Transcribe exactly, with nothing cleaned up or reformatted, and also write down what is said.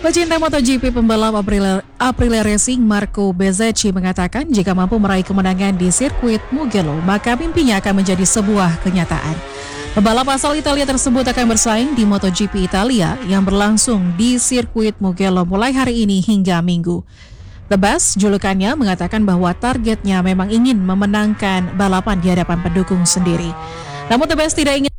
Pecinta MotoGP pembalap Aprilia, Aprilia Racing Marco Bezzecchi mengatakan jika mampu meraih kemenangan di sirkuit Mugello, maka mimpinya akan menjadi sebuah kenyataan. Pembalap asal Italia tersebut akan bersaing di MotoGP Italia yang berlangsung di sirkuit Mugello mulai hari ini hingga Minggu. The Best, julukannya, mengatakan bahwa targetnya memang ingin memenangkan balapan di hadapan pendukung sendiri. Namun The Best tidak ingin